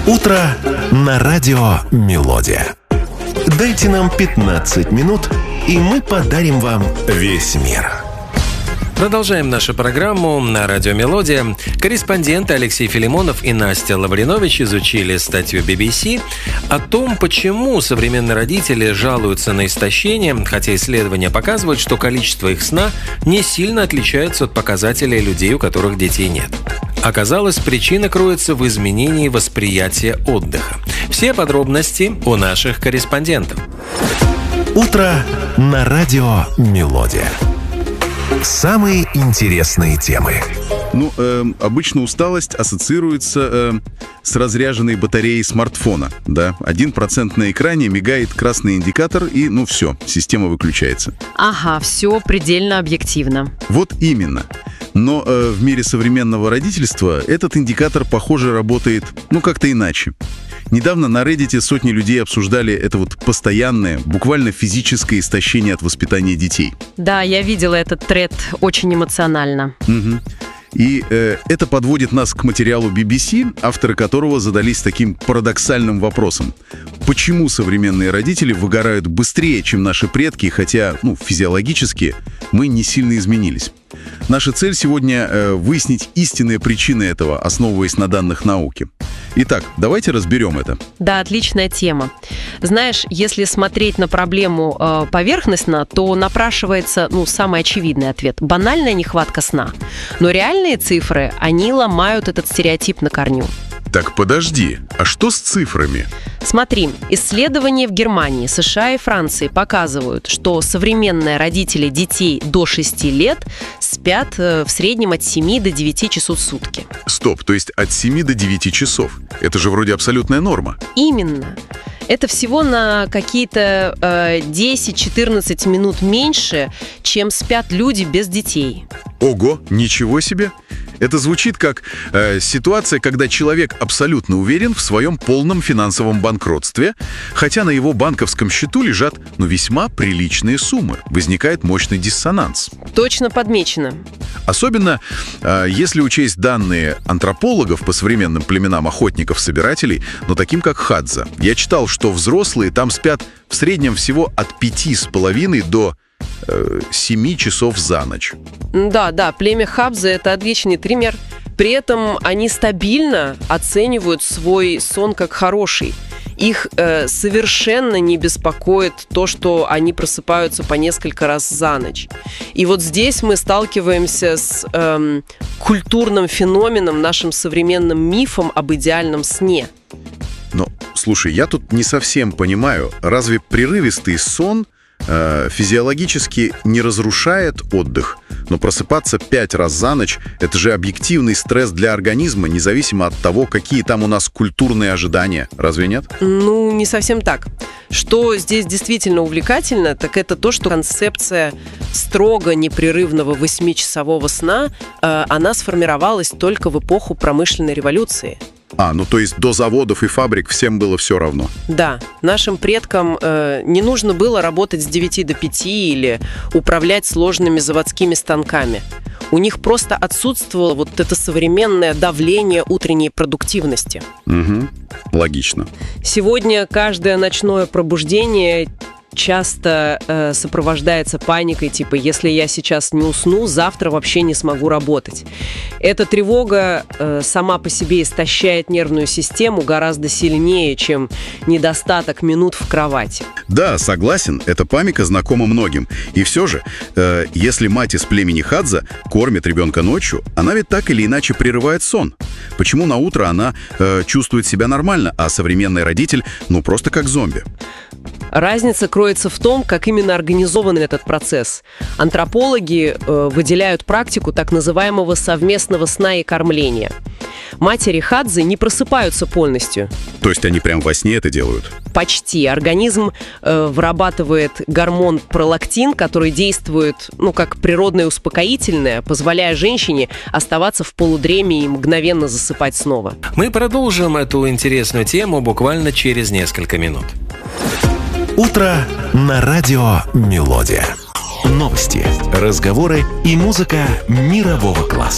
Утро на радио «Мелодия». Дайте нам 15 минут, и мы подарим вам весь мир. Продолжаем нашу программу на радио «Мелодия». Корреспонденты Алексей Филимонов и Настя Лавринович изучили статью BBC о том, почему современные родители жалуются на истощение, хотя исследования показывают, что количество их сна не сильно отличается от показателей людей, у которых детей нет. Оказалось, причина кроется в изменении восприятия отдыха. Все подробности у наших корреспондентов. Утро на радио «Мелодия». Самые интересные темы. Обычно усталость ассоциируется с разряженной батареей смартфона. Да? 1% на экране, мигает красный индикатор, и все, система выключается. Ага, все предельно объективно. Вот именно. Но в мире современного родительства этот индикатор, похоже, работает как-то иначе. Недавно на Reddit сотни людей обсуждали это постоянное, буквально физическое истощение от воспитания детей. Да, я видела этот тред, очень эмоционально. Угу. И это подводит нас к материалу BBC, авторы которого задались таким парадоксальным вопросом. Почему современные родители выгорают быстрее, чем наши предки, хотя, физиологически мы не сильно изменились? Наша цель сегодня выяснить истинные причины этого, основываясь на данных науки. Итак, давайте разберем это. Да, отличная тема. Знаешь, если смотреть на проблему поверхностно, то напрашивается, самый очевидный ответ – банальная нехватка сна. Но реальные цифры, они ломают этот стереотип на корню. Так, подожди, а что с цифрами? Смотри, исследования в Германии, США и Франции показывают, что современные родители детей до 6 лет спят в среднем от 7 до 9 часов в сутки. Стоп, то есть от 7 до 9 часов? Это же вроде абсолютная норма. Именно. Это всего на какие-то 10-14 минут меньше, чем спят люди без детей. Ого, ничего себе! Это звучит как ситуация, когда человек абсолютно уверен в своем полном финансовом банкротстве, хотя на его банковском счету лежат весьма приличные суммы. Возникает мощный диссонанс. Точно подмечено. Особенно, если учесть данные антропологов по современным племенам охотников-собирателей, таким как Хадза. Я читал, что взрослые там спят в среднем всего от 5,5 до 7 часов за ночь. Да, племя Хадза – это отличный пример. При этом они стабильно оценивают свой сон как хороший. Их совершенно не беспокоит то, что они просыпаются по несколько раз за ночь. И вот здесь мы сталкиваемся с культурным феноменом, нашим современным мифом об идеальном сне. Слушай, я тут не совсем понимаю, разве прерывистый сон физиологически не разрушает отдых? Но просыпаться 5 раз за ночь – это же объективный стресс для организма, независимо от того, какие там у нас культурные ожидания. Разве нет? Не совсем так. Что здесь действительно увлекательно, так это то, что концепция строго непрерывного 8-часового сна, она сформировалась только в эпоху промышленной революции. То есть до заводов и фабрик всем было все равно. Да, нашим предкам не нужно было работать с 9 до 5 или управлять сложными заводскими станками. У них просто отсутствовало это современное давление утренней продуктивности. Угу, логично. Сегодня каждое ночное пробуждение часто сопровождается паникой, если я сейчас не усну, завтра вообще не смогу работать. Эта тревога сама по себе истощает нервную систему гораздо сильнее, чем недостаток минут в кровати. Да, согласен, эта паника знакома многим. И все же, если мать из племени Хадза кормит ребенка ночью, она ведь так или иначе прерывает сон. Почему на утро она чувствует себя нормально, а современный родитель просто как зомби? Разница кроется в том, как именно организован этот процесс. Антропологи выделяют практику так называемого совместного сна и кормления. Матери Хадзы не просыпаются полностью. То есть они прям во сне это делают? Почти. Организм вырабатывает гормон пролактин, который действует, как природное успокоительное, позволяя женщине оставаться в полудреме и мгновенно засыпать снова. Мы продолжим эту интересную тему буквально через несколько минут. Утро на радио «Мелодия». Новости, разговоры и музыка мирового класса.